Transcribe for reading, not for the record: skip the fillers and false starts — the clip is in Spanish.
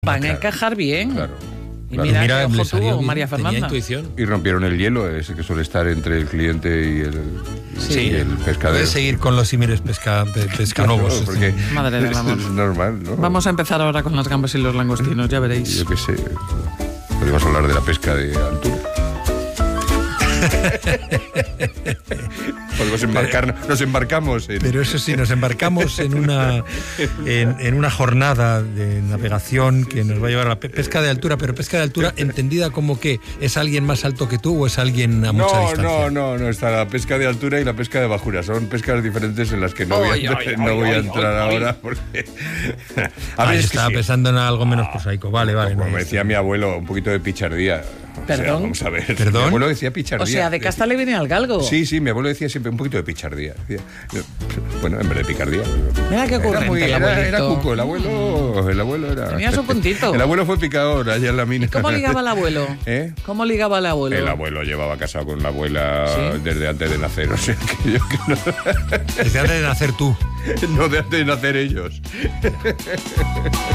Van a encajar bien. Claro. Y Claro. mira, Mira, qué le ojo salió tuvo bien, María tenía Fernanda. intuición. Y rompieron el hielo, ese que suele estar entre el cliente y el pescadero. Puedes seguir con los símiles pescanovos. Claro, porque Madre del amor. es normal, ¿no? Vamos a empezar ahora con las gambas y los langostinos, ya veréis. Yo qué sé. Podemos hablar de la pesca de altura. Podemos embarcarnos, nos embarcamos en... Pero eso sí, nos embarcamos en una jornada de navegación que nos va a llevar a la pesca de altura, pero pesca de altura entendida como que es alguien más alto que tú o es alguien a mucha distancia. No, está la pesca de altura y la pesca de bajura. Son pescas diferentes en las que no voy a entrar ahora porque... A ver, es que estaba sí. pensando en algo menos prosaico. Vale. Como no, me decía mi abuelo, un poquito de pichardía. ¿Perdón? O sea, vamos a ver. ¿Perdón? Mi abuelo decía pichardía. O sea, de casta le viene al galgo. Sí, mi abuelo decía siempre un poquito de pichardía. Decía, bueno, en vez de picardía. Mira qué ocurrente el abuelito. Era cuco, el abuelo era... Tenía su puntito. El abuelo fue picador allá en la mina. ¿Y cómo ligaba el abuelo? ¿Eh? ¿Cómo ligaba el abuelo? El abuelo llevaba casado con la abuela ¿Sí? desde antes de nacer, o sea que yo que no... Desde antes de nacer tú. No de antes de nacer ellos.